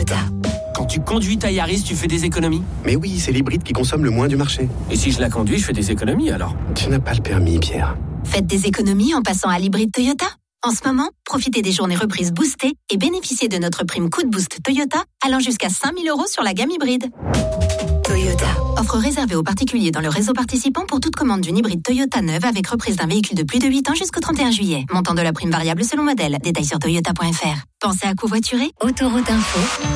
Toyota. Quand tu conduis ta Yaris, tu fais des économies ? Mais oui, c'est l'hybride qui consomme le moins du marché. Et si je la conduis, je fais des économies alors ? Tu n'as pas le permis, Pierre. Faites des économies en passant à l'hybride Toyota. En ce moment, profitez des journées reprises boostées et bénéficiez de notre prime coup de boost Toyota allant jusqu'à 5 000 € sur la gamme hybride. Toyota. Offre réservée aux particuliers dans le réseau participant pour toute commande d'une hybride Toyota neuve avec reprise d'un véhicule de plus de 8 ans jusqu'au 31 juillet. Montant de la prime variable selon modèle. Détails sur toyota.fr. Pensez à covoiturer ? Autoroute Info.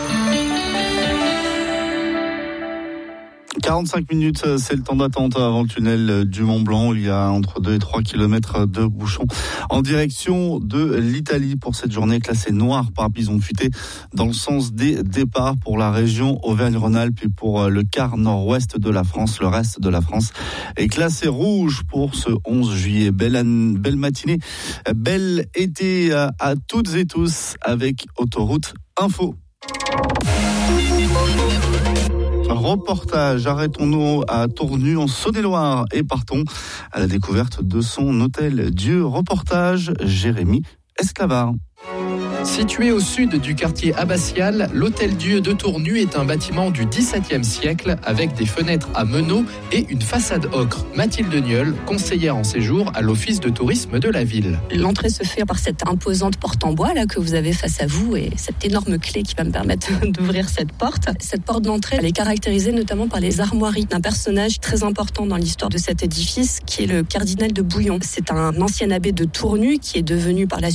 45 minutes, c'est le temps d'attente avant le tunnel du Mont Blanc. Il y a entre 2 et 3 kilomètres de bouchons en direction de l'Italie pour cette journée classée noire par bison futé dans le sens des départs pour la région Auvergne-Rhône-Alpes et pour le quart nord-ouest de la France. Le reste de la France est classé rouge pour ce 11 juillet. Belle matinée, bel été à toutes et tous avec Autoroute Info. Reportage, arrêtons-nous à Tournu en Saône-et-Loire et partons à la découverte de son hôtel-dieu. Reportage, Jérémy Esclavard. Situé au sud du quartier abbatial, l'Hôtel-Dieu de Tournu est un bâtiment du XVIIe siècle avec des fenêtres à meneaux et une façade ocre. Mathilde Nieul, conseillère en séjour à l'office de tourisme de la ville. L'entrée se fait par cette imposante porte en bois là que vous avez face à vous et cette énorme clé qui va me permettre d'ouvrir cette porte. Cette porte d'entrée, elle est caractérisée notamment par les armoiries d'un personnage très important dans l'histoire de cet édifice qui est le cardinal de Bouillon. C'est un ancien abbé de Tournu qui est devenu par la